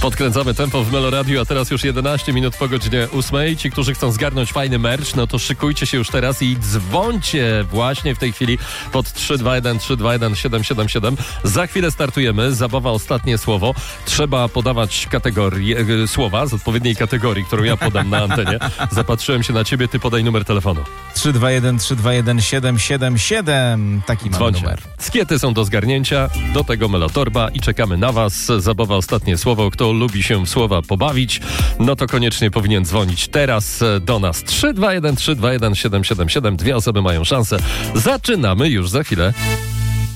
Podkręcamy tempo w Meloradiu, a teraz już 11 minut po godzinie 8. Ci, którzy chcą zgarnąć fajny merch, no to szykujcie się już teraz i dzwońcie właśnie w tej chwili pod 321 321 777. Za chwilę startujemy. Zabawa ostatnie słowo. Trzeba podawać kategorię, słowa z odpowiedniej kategorii, którą ja podam na antenie. Zapatrzyłem się na ciebie, ty podaj numer telefonu. 321 321 777. Taki mamy numer. Skiety są do zgarnięcia, do tego Melotorba i czekamy na was. Zabawa ostatnie słowo. Kto lubi się w słowa pobawić, no to koniecznie powinien dzwonić teraz do nas. 321 321 777. Dwie osoby mają szansę. Zaczynamy już za chwilę.